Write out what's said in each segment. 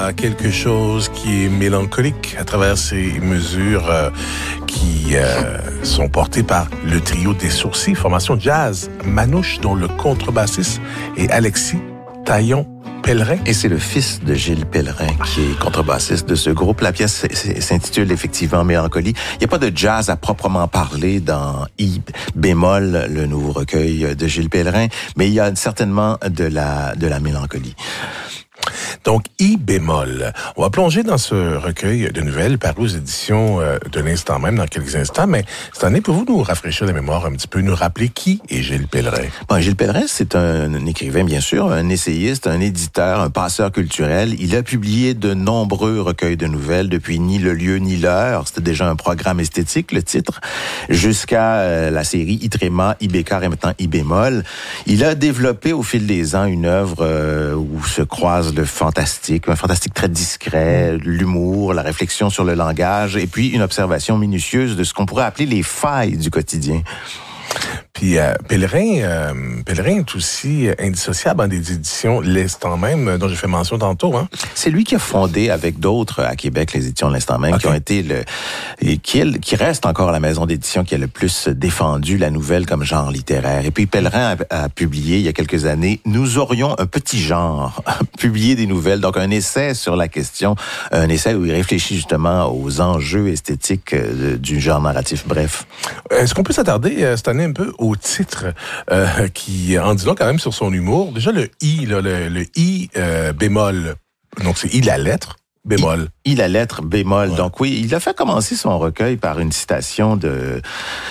Quelque chose qui est mélancolique à travers ces mesures qui sont portées par le trio des Sourcils, formation jazz Manouche, dont le contrebassiste est Alexis Taillon-Pellerin. Et c'est le fils de Gilles Pellerin qui est contrebassiste de ce groupe. La pièce s'intitule effectivement Mélancolie. Il n'y a pas de jazz à proprement parler dans I bémol, le nouveau recueil de Gilles Pellerin, mais il y a certainement de la mélancolie. Donc, I bémol. On va plonger dans ce recueil de nouvelles paru aux éditions de l'Instant même dans quelques instants, mais cette année, pouvez-vous nous rafraîchir la mémoire un petit peu, nous rappeler qui est Gilles Pellerin? Bon, Gilles Pellerin, c'est un écrivain, bien sûr, un essayiste, un éditeur, un passeur culturel. Il a publié de nombreux recueils de nouvelles depuis Ni le lieu ni l'heure. C'était déjà un programme esthétique, le titre, jusqu'à la série I tréma, I bécard et maintenant I bémol. Il a développé au fil des ans une œuvre où se croisent le fantastique, un fantastique très discret, l'humour, la réflexion sur le langage, et puis une observation minutieuse de ce qu'on pourrait appeler les failles du quotidien. Puis Pellerin est aussi indissociable dans des éditions L'Instant même, dont j'ai fait mention tantôt. Hein? C'est lui qui a fondé avec d'autres à Québec les éditions L'Instant même, qui ont été qui reste encore la maison d'édition qui a le plus défendu la nouvelle comme genre littéraire. Et puis Pellerin a publié il y a quelques années Nous aurions un petit genre, publié des nouvelles, donc un essai sur la question, un essai où il réfléchit justement aux enjeux esthétiques du genre narratif. Bref. Est-ce qu'on peut s'attarder cette année un peu au titre qui en dit long quand même sur son humour? Déjà le I, là, le I bémol, donc c'est I la lettre, bémol. I la lettre bémol. Ouais. Donc oui, il a fait commencer son recueil par une citation de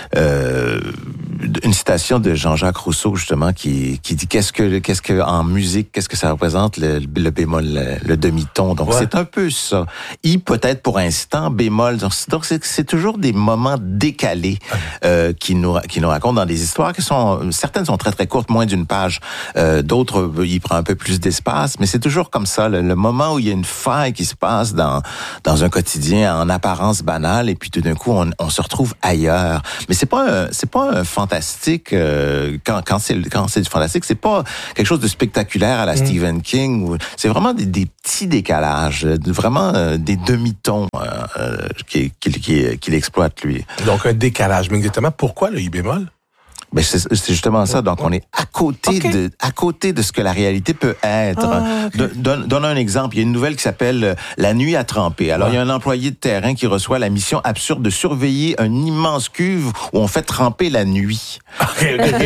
Jean-Jacques Rousseau justement qui dit qu'est-ce que en musique, qu'est-ce que ça représente le bémol, le demi-ton. Donc c'est un peu ça. I peut-être pour instant, bémol. Donc c'est toujours des moments décalés qui nous racontent dans des histoires qui sont certaines sont très très courtes, moins d'une page. D'autres il prend un peu plus d'espace, mais c'est toujours comme ça le moment où il y a une faille qui se passe dans un quotidien en apparence banal et puis tout d'un coup on se retrouve ailleurs. Mais c'est pas un fantastique quand c'est du fantastique, c'est pas quelque chose de spectaculaire à la Stephen King. C'est vraiment des petits décalages, vraiment des demi-tons qu'il exploite lui. Donc un décalage, mais exactement pourquoi le I bémol? Ben c'est justement ça. Donc on est à côté de ce que la réalité peut être. Donne un exemple. Il y a une nouvelle qui s'appelle La nuit à tremper. Alors il y a un employé de terrain qui reçoit la mission absurde de surveiller un immense cuve où on fait tremper la nuit. OK.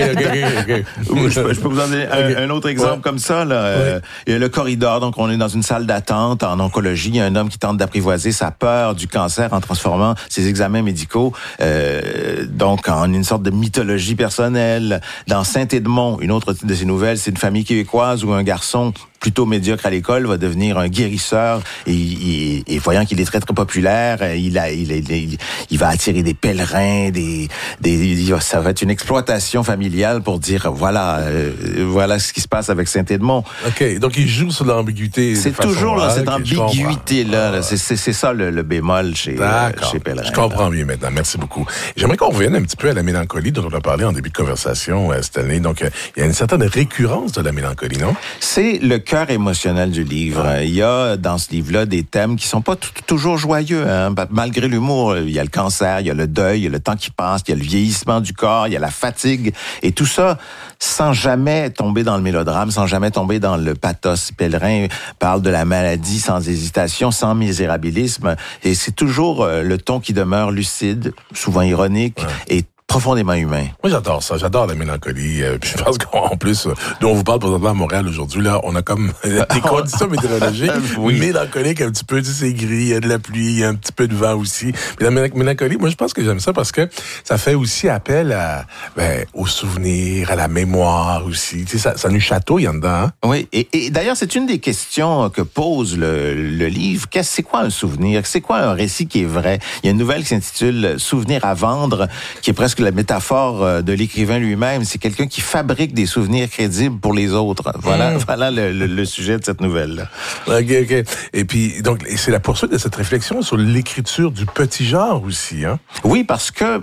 Je peux vous en donner un autre exemple comme ça. Là. Il y a le corridor. Donc on est dans une salle d'attente en oncologie. Il y a un homme qui tente d'apprivoiser sa peur du cancer en transformant ses examens médicaux donc en une sorte de mythologie personnelle. Dans Saint-Édemond, une autre de ces nouvelles, c'est une famille québécoise où un garçon plutôt médiocre à l'école va devenir un guérisseur et voyant qu'il est très très populaire, il va attirer des pèlerins, ça va être une exploitation familiale pour dire voilà ce qui se passe avec Saint-Édemond. OK, donc il joue sur l'ambiguïté. C'est toujours là, cette ambiguïté-là. C'est ça le bémol chez Pellerin. Je comprends mieux maintenant. Merci beaucoup. J'aimerais qu'on revienne un petit peu à la mélancolie dont on a parlé en début de conversation cette année. Donc, il y a une certaine récurrence de la mélancolie, non? C'est le cœur émotionnel du livre. Il y a dans ce livre-là des thèmes qui sont pas toujours joyeux. Hein? Malgré l'humour, il y a le cancer, il y a le deuil, il y a le temps qui passe, il y a le vieillissement du corps, il y a la fatigue. Et tout ça sans jamais tomber dans le mélodrame, sans jamais tomber dans le pathos. Pellerin parle de la maladie sans hésitation, sans misérabilisme. Et c'est toujours le ton qui demeure lucide, souvent ironique et profondément humain. Moi, j'adore ça. J'adore la mélancolie. Puis je pense qu'en plus, nous, on vous parle présentement à Montréal aujourd'hui. Là, on a comme des conditions météorologiques mélancoliques un petit peu. Tu sais, c'est gris, il y a de la pluie, il y a un petit peu de vent aussi. Mais la mélancolie, moi, je pense que j'aime ça parce que ça fait aussi appel aux souvenirs, à la mémoire aussi. Tu sais, ça nous chatouille en dedans. Hein? Oui. Et d'ailleurs, c'est une des questions que pose le livre. C'est quoi un souvenir? C'est quoi un récit qui est vrai? Il y a une nouvelle qui s'intitule Souvenir à vendre, qui est presque presque la métaphore de l'écrivain lui-même. C'est quelqu'un qui fabrique des souvenirs crédibles pour les autres. Voilà le sujet de cette nouvelle-là. OK. Et puis, donc, c'est la poursuite de cette réflexion sur l'écriture du petit genre aussi, hein? Oui, parce que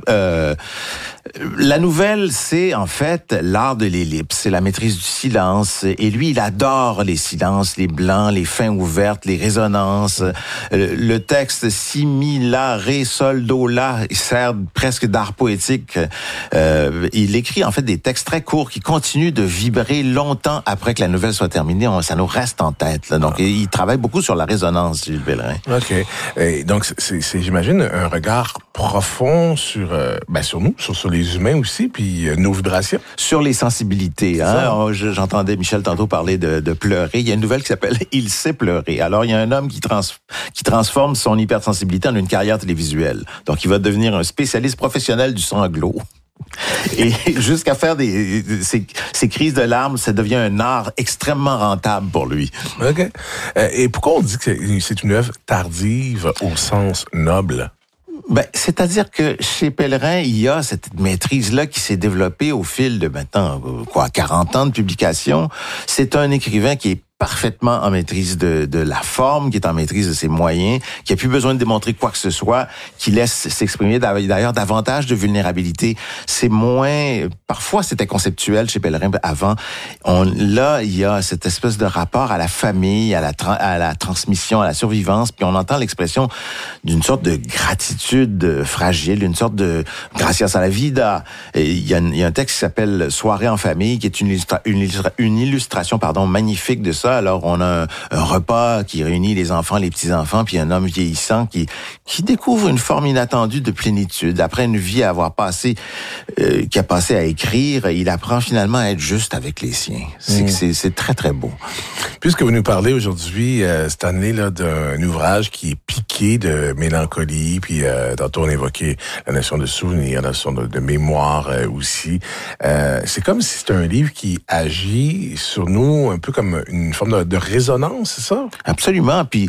la nouvelle, c'est en fait l'art de l'ellipse, c'est la maîtrise du silence. Et lui, il adore les silences, les blancs, les fins ouvertes, les résonances. Le texte si, mi, la, ré, sol, do, la, il sert presque d'art poétique. Il écrit en fait des textes très courts qui continuent de vibrer longtemps après que la nouvelle soit terminée. Ça nous reste en tête. Là. Donc, il travaille beaucoup sur la résonance, Gilles Pellerin. OK. Et donc, c'est j'imagine, un regard profond sur nous, sur les humains aussi, puis nos vibrations. Sur les sensibilités. Hein? J'entendais Michel tantôt parler de pleurer. Il y a une nouvelle qui s'appelle « Il sait pleurer ». Alors, il y a un homme qui transforme son hypersensibilité en une carrière télévisuelle. Donc, il va devenir un spécialiste professionnel du sanglots. Et jusqu'à faire ces crises de larmes, ça devient un art extrêmement rentable pour lui. OK. Et pourquoi on dit que c'est une œuvre tardive au sens noble? C'est-à-dire que chez Pellerin, il y a cette maîtrise-là qui s'est développée au fil de maintenant, 40 ans de publication. C'est un écrivain qui est parfaitement en maîtrise de la forme, qui est en maîtrise de ses moyens, qui a plus besoin de démontrer quoi que ce soit, qui laisse s'exprimer d'ailleurs davantage de vulnérabilité. C'est moins... Parfois, c'était conceptuel chez Pellerin avant. Là, il y a cette espèce de rapport à la famille, à la transmission, à la survivance, puis on entend l'expression d'une sorte de gratitude fragile, une sorte de gracias a la vida. Et il y a un texte qui s'appelle Soirée en famille, qui est une illustration magnifique de ça. Alors, on a un repas qui réunit les enfants, les petits-enfants, puis un homme vieillissant qui découvre une forme inattendue de plénitude. Après une vie à avoir passé, qui a passé à écrire, il apprend finalement à être juste avec les siens. C'est très, très beau. Puisque vous nous parlez aujourd'hui, Stanley, là, d'un ouvrage qui est piqué de mélancolie, puis tantôt on évoquait la notion de souvenir, la notion de mémoire aussi. C'est comme si c'était un livre qui agit sur nous un peu comme une forme de résonance, c'est ça? Absolument. Puis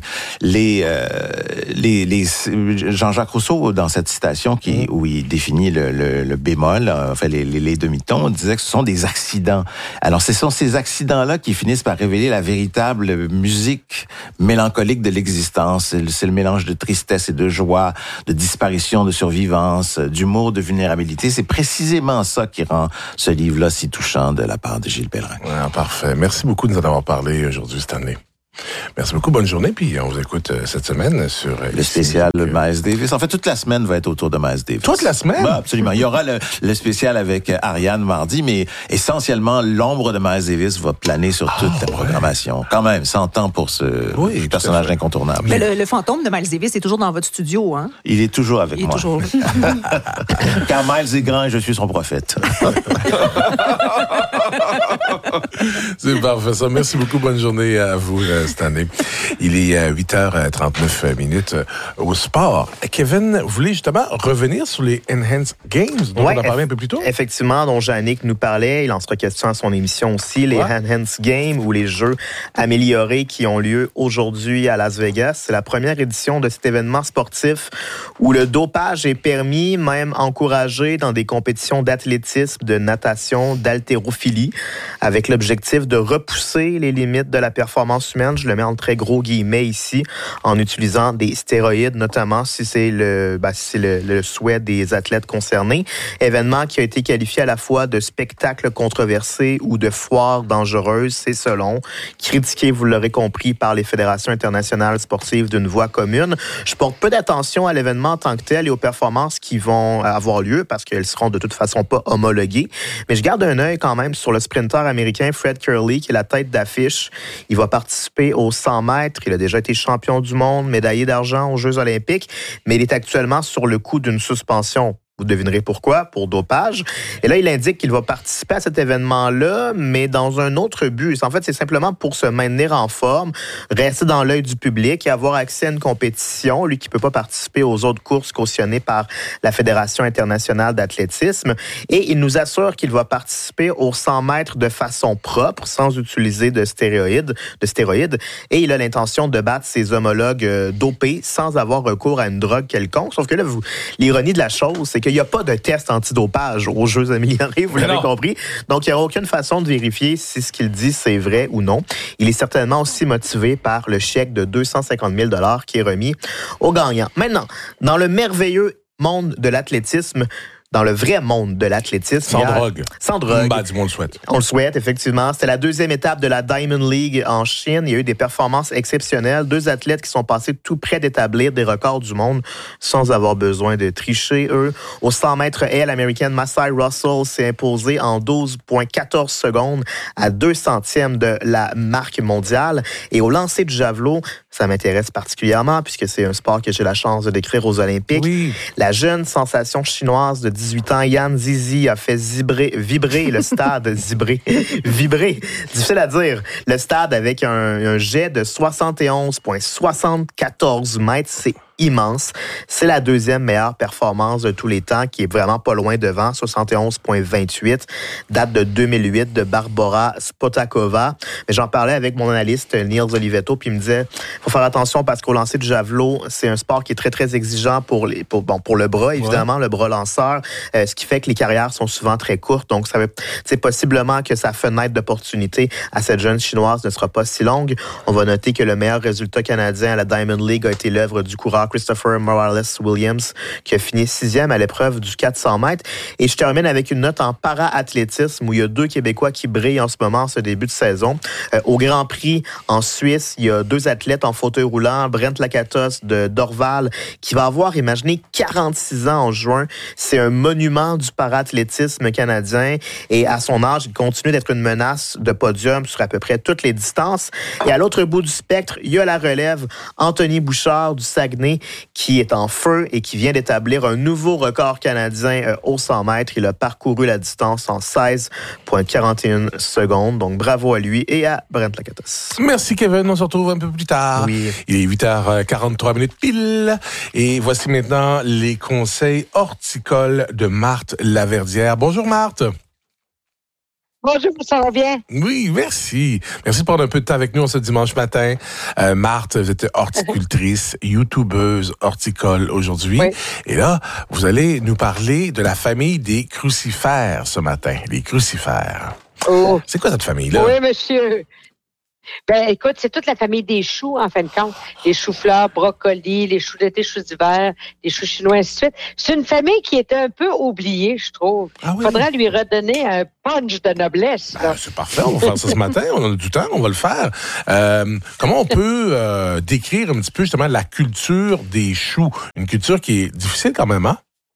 Jean-Jacques Rousseau, dans cette citation où il définit le bémol, enfin les demi-tons, disait que ce sont des accidents. Alors, ce sont ces accidents-là qui finissent par révéler la véritable musique mélancolique de l'existence. C'est le mélange de tristesse et de joie, de disparition, de survivance, d'humour, de vulnérabilité. C'est précisément ça qui rend ce livre-là si touchant de la part de Gilles Pellerin. Ouais, parfait. Merci beaucoup de nous en avoir parlé aujourd'hui, Stanley. Merci beaucoup, bonne journée, puis on vous écoute cette semaine sur... Le spécial Miles Davis. En fait, toute la semaine va être autour de Miles Davis. Toute la semaine? Absolument. Il y aura le spécial avec Ariane mardi, mais essentiellement, l'ombre de Miles Davis va planer sur toute la programmation. Quand même, 100 ans pour ce personnage incontournable. Mais le fantôme de Miles Davis est toujours dans votre studio, hein? Il est toujours avec moi. Il est toujours... Car Miles est grand et je suis son prophète. C'est parfait, ça. Merci beaucoup, bonne journée à vous, Stanley. Il est 8h39 au sport. Kevin, vous voulez justement revenir sur les Enhanced Games dont on a parlé un peu plus tôt? Effectivement, dont Yannick nous parlait. Il en sera question à son émission aussi, les Enhanced Games ou les jeux améliorés qui ont lieu aujourd'hui à Las Vegas. C'est la première édition de cet événement sportif où le dopage est permis, même encouragé dans des compétitions d'athlétisme, de natation, d'haltérophilie, avec l'objectif de repousser les limites de la performance humaine. Je le mets en très gros guillemets ici, en utilisant des stéroïdes, notamment si c'est le souhait des athlètes concernés. Événement qui a été qualifié à la fois de spectacle controversé ou de foire dangereuse, c'est selon. Critiqué, vous l'aurez compris, par les fédérations internationales sportives d'une voix commune. Je porte peu d'attention à l'événement en tant que tel et aux performances qui vont avoir lieu parce qu'elles seront de toute façon pas homologuées. Mais je garde un œil quand même sur le sprinter américain Fred Kerley, qui est la tête d'affiche. Il va participer aux 100 mètres. Il a déjà été champion du monde, médaillé d'argent aux Jeux olympiques, mais il est actuellement sur le coup d'une suspension. Vous devinerez pourquoi, pour dopage. Et là, il indique qu'il va participer à cet événement-là, mais dans un autre but. En fait, c'est simplement pour se maintenir en forme, rester dans l'œil du public et avoir accès à une compétition, lui qui ne peut pas participer aux autres courses cautionnées par la Fédération internationale d'athlétisme. Et il nous assure qu'il va participer aux 100 mètres de façon propre, sans utiliser de stéroïdes. Et il a l'intention de battre ses homologues dopés sans avoir recours à une drogue quelconque. Sauf que là, l'ironie de la chose, c'est qu'il qu'il n'y a pas de test antidopage aux Jeux améliorés, vous l'avez compris. Donc, il n'y aura aucune façon de vérifier si ce qu'il dit, c'est vrai ou non. Il est certainement aussi motivé par le chèque de 250 000 $ qui est remis aux gagnants. Maintenant, dans le merveilleux monde de l'athlétisme, dans le vrai monde de l'athlétisme. Sans drogue. Sans drogue. Bah, du moins, on le souhaite. On le souhaite, effectivement. C'était la deuxième étape de la Diamond League en Chine. Il y a eu des performances exceptionnelles. 2 athlètes qui sont passés tout près d'établir des records du monde sans avoir besoin de tricher, eux. Au 100 mètres aile, l'Américaine Massai Russell s'est imposée en 12,14 secondes à 2 centièmes de la marque mondiale. Et au lancer du javelot, ça m'intéresse particulièrement puisque c'est un sport que j'ai la chance de décrire aux Olympiques. Oui. La jeune sensation chinoise de 18 ans, Yan Zizi, a fait vibrer le stade. Vibrer, difficile à dire. Le stade avec un jet de 71,74 mètres, c'est immense. C'est la deuxième meilleure performance de tous les temps, qui est vraiment pas loin devant, 71,28, date de 2008 de Barbora Spotakova. Mais j'en parlais avec mon analyste Niels Olivetto, puis il me disait, faut faire attention parce qu'au lancer du javelot, c'est un sport qui est très, très exigeant pour le bras, évidemment, le bras lanceur, ce qui fait que les carrières sont souvent très courtes. Donc, c'est possiblement que sa fenêtre d'opportunité à cette jeune Chinoise ne sera pas si longue. On va noter que le meilleur résultat canadien à la Diamond League a été l'œuvre du coureur Christopher Morales-Williams, qui a fini 6e à l'épreuve du 400 mètres. Et je termine avec une note en para-athlétisme où il y a 2 Québécois qui brillent en ce moment, en ce début de saison. Au Grand Prix en Suisse, il y a 2 athlètes en fauteuil roulant, Brent Lakatos de Dorval, qui va avoir, imaginez, 46 ans en juin. C'est un monument du para-athlétisme canadien. Et à son âge, il continue d'être une menace de podium sur à peu près toutes les distances. Et à l'autre bout du spectre, il y a la relève, Anthony Bouchard du Saguenay, qui est en feu et qui vient d'établir un nouveau record canadien au 100 mètres. Il a parcouru la distance en 16,41 secondes. Donc, bravo à lui et à Brent Lakatos. Merci, Kevin. On se retrouve un peu plus tard. Oui. Il est 8h43 pile. Et voici maintenant les conseils horticoles de Marthe Laverdière. Bonjour, Marthe. Bonjour, ça va bien? Oui, merci. Merci de prendre un peu de temps avec nous ce dimanche matin. Marthe, vous êtes horticultrice, youtubeuse horticole aujourd'hui. Oui. Et là, vous allez nous parler de la famille des crucifères ce matin. Les crucifères. Oh. C'est quoi cette famille-là? Oui, monsieur. Ben, écoute, c'est toute la famille des choux, en fin de compte. Les choux-fleurs, brocolis, les choux d'été, choux d'hiver, les choux chinois, ainsi de suite. C'est une famille qui était un peu oubliée, je trouve. Ah oui? Faudrait lui redonner un punch de noblesse. Là. C'est parfait, on va faire ça ce matin. On a du temps, on va le faire. Comment on peut décrire un petit peu justement la culture des choux? Une culture qui est difficile quand même, hein?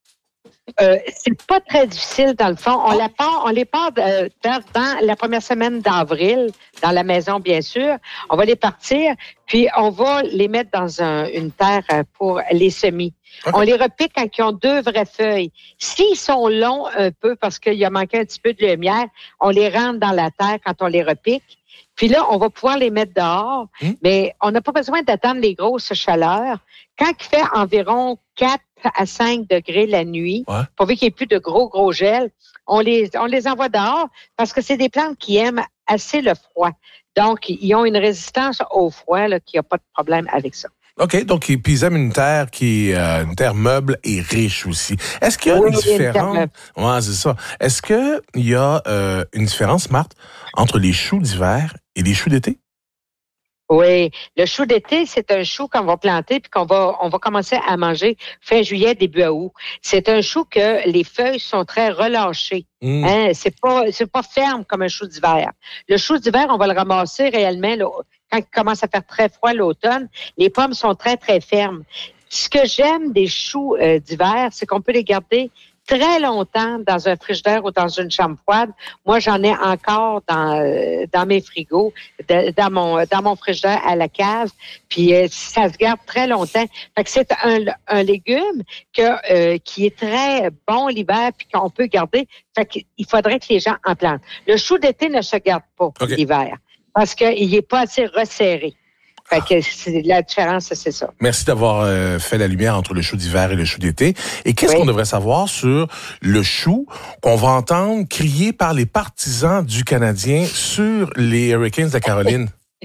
C'est pas très difficile dans le fond. On les part dans la première semaine d'avril, dans la maison bien sûr. On va les partir, puis on va les mettre dans une terre pour les semis. Okay. On les repique quand ils ont 2 vraies feuilles. S'ils sont longs un peu parce qu'il a manqué un petit peu de lumière, on les rentre dans la terre quand on les repique. Puis là, on va pouvoir les mettre dehors, mais on n'a pas besoin d'attendre les grosses chaleurs. Quand il fait environ 4 à 5 degrés la nuit, pourvu qu'il n'y ait plus de gros gel, on les envoie dehors parce que c'est des plantes qui aiment assez le froid. Donc, ils ont une résistance au froid, là, qu'il n'y a pas de problème avec ça. OK, donc puis ils aiment une terre qui est une terre meuble et riche aussi. Est-ce qu'il y a une différence? Ouais, c'est ça. Est-ce qu'il y a une différence, Marthe, entre les choux d'hiver et les choux d'été? Oui, le chou d'été, c'est un chou qu'on va planter puis on va commencer à manger fin juillet, début août. C'est un chou que les feuilles sont très relâchées. Hein? C'est pas ferme comme un chou d'hiver. Le chou d'hiver, on va le ramasser réellement là, quand il commence à faire très froid l'automne. Les pommes sont très, très fermes. Ce que j'aime des choux d'hiver, c'est qu'on peut les garder très longtemps dans un frigidaire ou dans une chambre froide. Moi, j'en ai encore dans mes frigos, dans mon frigidaire à la cave. Puis ça se garde très longtemps. Fait que c'est un légume qui est très bon l'hiver puis qu'on peut garder. Fait qu'il faudrait que les gens en plantent. Le chou d'été ne se garde pas l'hiver parce qu'il n'est pas assez resserré. Fait que la différence, c'est ça. Merci d'avoir fait la lumière entre le chou d'hiver et le chou d'été. Et qu'est-ce qu'on devrait savoir sur le chou qu'on va entendre crier par les partisans du Canadien sur les Hurricanes de Caroline?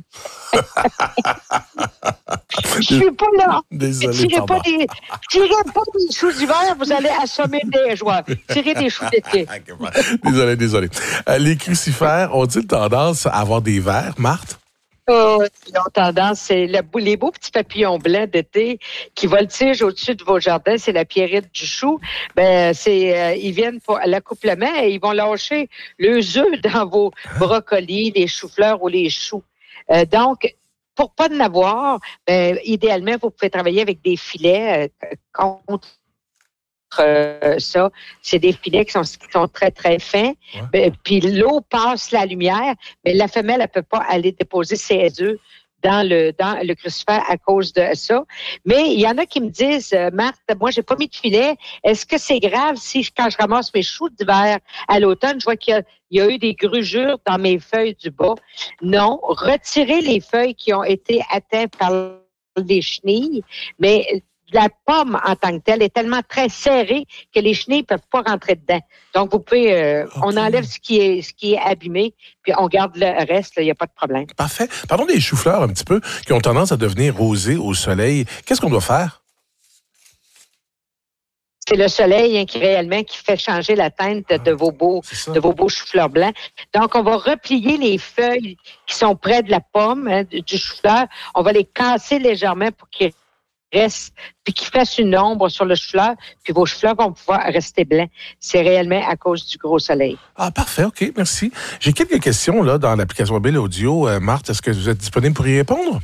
Je suis pas là. Désolé, tirez pas des choux d'hiver, vous allez assommer des joies. Tirez des choux d'été. Désolé. Les crucifères ont-ils tendance à avoir des vers, Marthe? Ils ont tendance, c'est les beaux petits papillons blancs d'été qui voltigent au-dessus de vos jardins, c'est la pierrite du chou. Ils viennent pour l'accouplement et ils vont lâcher les œufs dans vos brocolis, les choux-fleurs ou les choux. Donc, pour pas de n'avoir, idéalement, vous pouvez travailler avec des filets contre ça. C'est des filets qui sont très, très fins. Ouais. Puis l'eau passe la lumière, mais la femelle, elle peut pas aller déposer ses œufs dans le crucifère à cause de ça. Mais il y en a qui me disent, Marthe, moi, j'ai pas mis de filet. Est-ce que c'est grave si, quand je ramasse mes choux d'hiver à l'automne, je vois qu'il y a eu des grugures dans mes feuilles du bas? Non. Retirez les feuilles qui ont été atteintes par les chenilles, mais la pomme en tant que telle est tellement très serrée que les chenilles peuvent pas rentrer dedans. Donc, vous pouvez, on enlève ce qui est abîmé, puis on garde le reste, il n'y a pas de problème. Parfait. Parlons des choux-fleurs un petit peu, qui ont tendance à devenir rosés au soleil. Qu'est-ce qu'on doit faire? C'est le soleil qui fait changer la teinte de vos beaux choux-fleurs blancs. Donc, on va replier les feuilles qui sont près de la pomme, du chou-fleur. On va les casser légèrement pour qu'ils reste, puis qu'ils fassent une ombre sur le chou-fleur, puis vos chou-fleurs vont pouvoir rester blancs. C'est réellement à cause du gros soleil. Ah, parfait, OK, merci. J'ai quelques questions là dans l'application mobile audio. Marthe, est-ce que vous êtes disponible pour y répondre?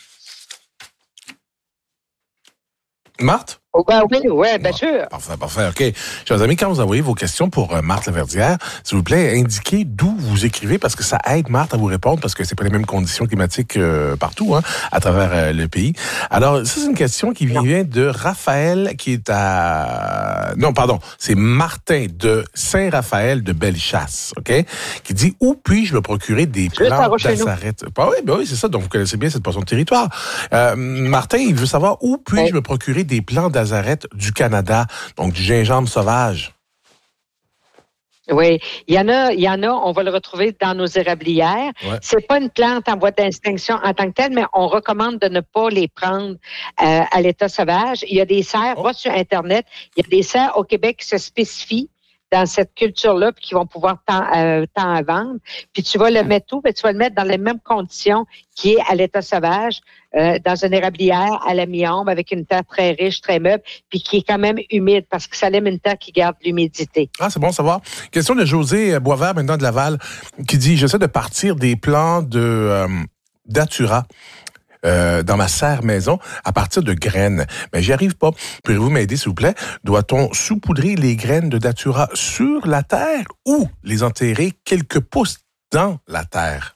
Marthe? Oh, oui, bien sûr. Parfait, OK. Chers amis, quand vous envoyez vos questions pour Marthe Laverdière, s'il vous plaît, indiquez d'où vous écrivez parce que ça aide Marthe à vous répondre parce que c'est pas les mêmes conditions climatiques partout, à travers le pays. Alors, ça, c'est une question qui vient de Raphaël qui est c'est Martin de Saint-Raphaël de Bellechasse, OK? Qui dit, où puis-je me procurer des plants d'azareth? Oui, c'est ça. Donc, vous connaissez bien cette portion de territoire. Martin, il veut savoir où puis-je me procurer des plants d'azareth du Canada, donc du gingembre sauvage. Oui, il y en a, on va le retrouver dans nos érablières. Ouais. C'est pas une plante en voie d'extinction en tant que telle, mais on recommande de ne pas les prendre à l'état sauvage. Il y a des serres, va sur Internet, il y a des serres au Québec qui se spécifient dans cette culture-là, puis qui vont pouvoir t'en vendre. Puis tu vas le mettre où? Ben, tu vas le mettre dans les mêmes conditions qui est à l'état sauvage, dans une érablière à la mi-ombre, avec une terre très riche, très meuble, puis qui est quand même humide, parce que ça aime une terre qui garde l'humidité. Ah, c'est bon à savoir. Question de José Boisvert, maintenant de Laval, qui dit, j'essaie de partir des plants de datura. Dans ma serre maison à partir de graines. Mais j'y arrive pas. Pouvez-vous m'aider, s'il vous plaît? Doit-on saupoudrer les graines de datura sur la terre ou les enterrer quelques pouces dans la terre?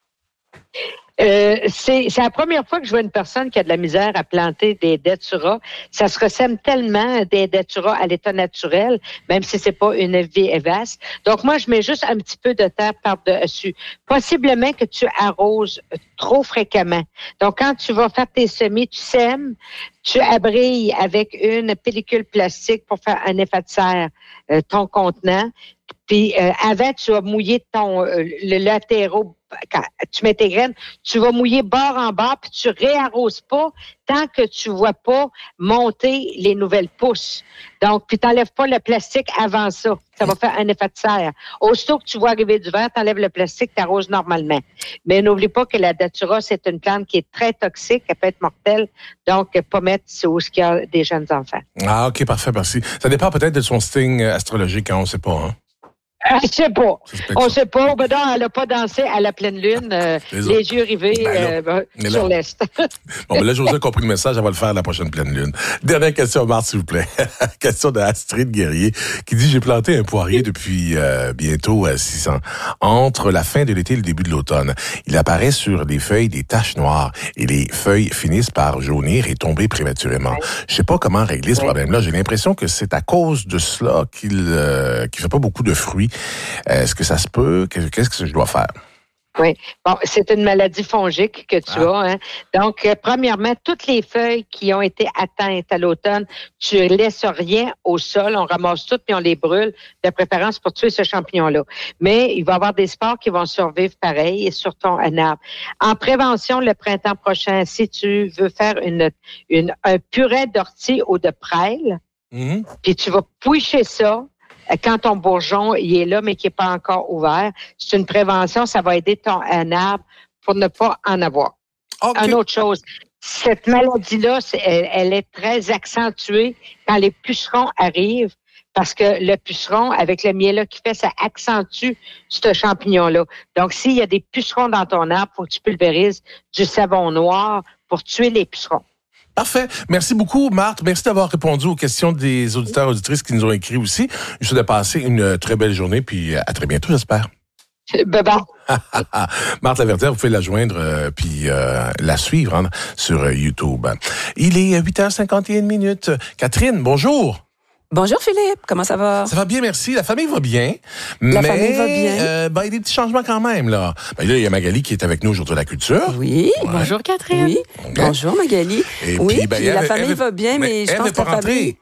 C'est la première fois que je vois une personne qui a de la misère à planter des datura. Ça se ressemble tellement des datura à l'état naturel, même si c'est pas une vie vaste. Donc moi, je mets juste un petit peu de terre par-dessus. Possiblement que tu arroses trop fréquemment. Donc quand tu vas faire tes semis, tu sèmes, tu abrilles avec une pellicule plastique pour faire un effet de serre ton contenant. Puis avant, tu vas mouiller le latéraux. Quand tu mets tes graines, tu vas mouiller bord en bord, puis tu réarroses pas tant que tu vois pas monter les nouvelles pousses. Donc, puis t'enlèves pas le plastique avant ça. Ça va faire un effet de serre. Aussitôt que tu vois arriver du vent, t'enlèves le plastique, t'arroses normalement. Mais n'oublie pas que la datura, c'est une plante qui est très toxique, elle peut être mortelle. Donc, pas mettre où il y a des jeunes enfants. Ah, OK, parfait, merci. Ça dépend peut-être de son signe astrologique, on ne sait pas, hein? Je sais pas. On sait pas. Ben non, elle n'a pas dansé à la pleine lune, les yeux rivés sur l'Est. Bon, ben là, José a compris le message. Elle va le faire à la prochaine pleine lune. Dernière question, Marthe, s'il vous plaît. Question de Astrid Guerrier, qui dit, j'ai planté un poirier depuis bientôt 6 ans. Entre la fin de l'été et le début de l'automne, il apparaît sur les feuilles des taches noires et les feuilles finissent par jaunir et tomber prématurément. Je sais pas comment régler ce problème-là. J'ai l'impression que c'est à cause de cela qu'il fait pas beaucoup de fruits. Est-ce que ça se peut? Qu'est-ce que je dois faire? Oui. Bon, c'est une maladie fongique que tu as. Hein? Donc, premièrement, toutes les feuilles qui ont été atteintes à l'automne, tu laisses rien au sol, on ramasse toutes puis on les brûle, de préférence pour tuer ce champignon-là. Mais il va y avoir des spores qui vont survivre pareil sur ton arbre. En prévention, le printemps prochain, si tu veux faire un purée d'ortie ou de prêle, puis tu vas pouicher ça, quand ton bourgeon il est là, mais qui n'est pas encore ouvert, c'est une prévention, ça va aider ton arbre pour ne pas en avoir. Okay. Une autre chose, cette maladie-là, elle est très accentuée quand les pucerons arrivent, parce que le puceron, avec le miel qu'il fait, ça accentue ce champignon-là. Donc, s'il y a des pucerons dans ton arbre, il faut que tu pulvérises du savon noir pour tuer les pucerons. Parfait. Merci beaucoup, Marthe. Merci d'avoir répondu aux questions des auditeurs et auditrices qui nous ont écrit aussi. Je vous souhaite de passer une très belle journée, puis à très bientôt, j'espère. Bye-bye. Marthe Laverdière, vous pouvez la joindre puis la suivre sur YouTube. Il est 8h51. Catherine, bonjour. Bonjour Philippe, comment ça va? Ça va bien, merci. La famille va bien. La famille va bien. Il y a des petits changements quand même, là. Là, il y a Magali qui est avec nous aujourd'hui à la culture. Oui. Ouais. Bonjour Catherine. Oui. Okay. Bonjour Magali. Et oui, puis, la famille va bien, mais je pense que la famille...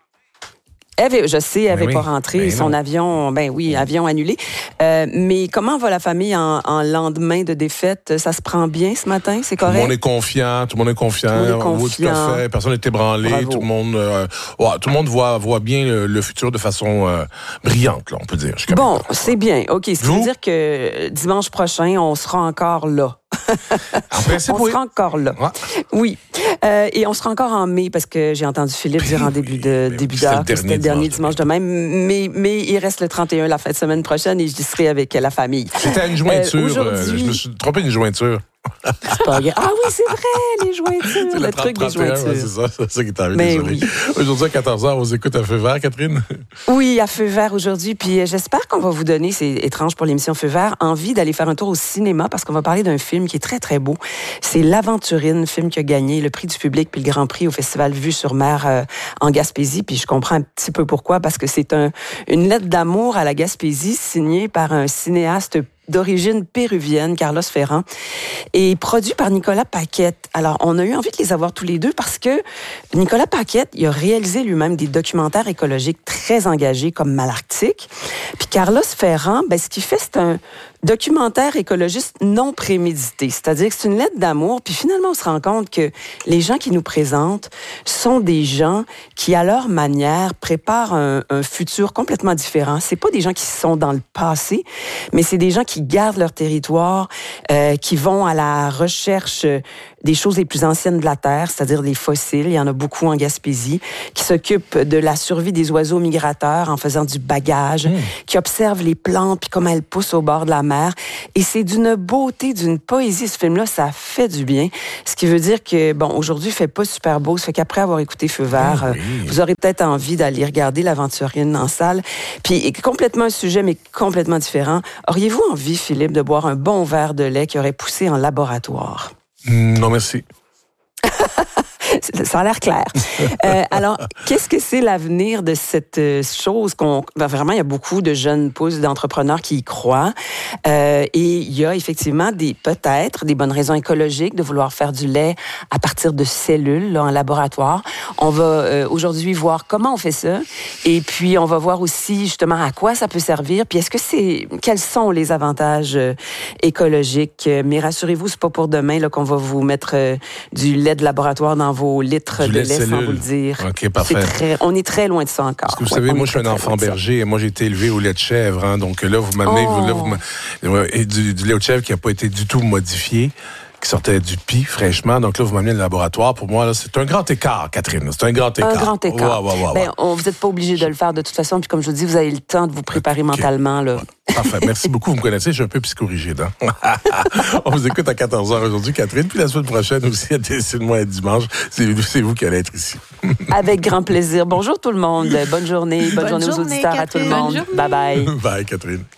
je sais, elle n'est pas rentrée. Son avion, avion annulé. Mais comment va la famille en lendemain de défaite? Ça se prend bien ce matin? C'est correct? Tout le monde est confiant. Oui, tout à fait. Personne n'est ébranlé. Bravo. Tout le monde voit bien le futur de façon brillante, là, on peut dire. Bon, c'est bien. OK. Ce qui veut dire que dimanche prochain, on sera encore là. En principe, on sera encore là. Ouais. Oui. Et on sera encore en mai, parce que j'ai entendu Philippe dire en début d'heure que c'était le dernier dimanche de mai. Mais il reste le 31, la fin de semaine prochaine, et j'y serai avec la famille. C'était une jointure. Je me suis trompé d'une jointure. C'est pas grave. Ah oui, c'est vrai, les jointures. C'est le truc des jointures. C'est ça qui est arrivé, désolé. Oui. Aujourd'hui, à 14h, on vous écoute à Feu vert, Catherine? Oui, à Feu vert aujourd'hui. Puis j'espère qu'on va vous donner, c'est étrange pour l'émission Feu vert, envie d'aller faire un tour au cinéma, parce qu'on va parler d'un film qui est très, très beau. C'est L'Aventurine, film qui a gagné le prix du public puis le Grand Prix au Festival Vue sur Mer en Gaspésie. Puis je comprends un petit peu pourquoi, parce que c'est une lettre d'amour à la Gaspésie signée par un cinéaste d'origine péruvienne, Carlos Ferrand, et produit par Nicolas Paquette. Alors, on a eu envie de les avoir tous les deux parce que Nicolas Paquette, il a réalisé lui-même des documentaires écologiques très engagés comme Malarctique. Puis Carlos Ferrand, ce qu'il fait, c'est un documentaire écologiste non prémédité. C'est-à-dire que c'est une lettre d'amour, puis finalement, on se rend compte que les gens qui nous présentent sont des gens qui, à leur manière, préparent un futur complètement différent. C'est pas des gens qui sont dans le passé, mais c'est des gens qui gardent leur territoire, qui vont à la recherche des choses les plus anciennes de la Terre, c'est-à-dire les fossiles. Il y en a beaucoup en Gaspésie, qui s'occupent de la survie des oiseaux migrateurs en faisant du bagage, qui observent les plantes puis comment elles poussent au bord de la mer. Et c'est d'une beauté, d'une poésie, ce film-là, ça fait du bien. Ce qui veut dire que, aujourd'hui, il fait pas super beau. Ça fait qu'après avoir écouté Feu vert, vous aurez peut-être envie d'aller regarder L'Aventurine en salle. Puis, complètement un sujet, mais complètement différent. Auriez-vous envie, Philippe, de boire un bon verre de lait qui aurait poussé en laboratoire? Non, merci. Ça a l'air clair. Alors, qu'est-ce que c'est l'avenir de cette chose vraiment, il y a beaucoup de jeunes pousses d'entrepreneurs qui y croient. Et il y a effectivement peut-être des bonnes raisons écologiques de vouloir faire du lait à partir de cellules là, en laboratoire. On va aujourd'hui voir comment on fait ça. Et puis, on va voir aussi justement à quoi ça peut servir. Puis, quels sont les avantages écologiques? Mais rassurez-vous, c'est pas pour demain là, qu'on va vous mettre du lait de laboratoire dans vos litres de lait sans vous le dire. OK, parfait. On est très loin de ça encore. Parce que vous savez, moi, je suis un enfant berger et moi, j'ai été élevé au lait de chèvre. Donc là, vous m'amenez du lait de chèvre qui n'a pas été du tout modifié, qui sortait du pis fraîchement. Donc là, vous m'amenez le laboratoire. Pour moi, là, c'est un grand écart, Catherine. C'est un grand écart. Un grand écart. Ouais. Vous n'êtes pas obligé de le faire de toute façon. Puis comme je vous dis, vous avez le temps de vous préparer mentalement. Là. Parfait. Merci beaucoup. Vous me connaissez, je suis un peu psychorigide. On vous écoute à 14h aujourd'hui, Catherine. Puis la semaine prochaine aussi, à Décide-moi dimanche. C'est vous qui allez être ici. Avec grand plaisir. Bonjour tout le monde. Bonne journée. Bonne journée aux auditeurs, Catherine. À tout le monde. Bye bye. Bye, Catherine.